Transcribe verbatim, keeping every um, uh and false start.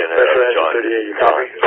Engine, Special uh, Engine John. thirty-eight, you copy?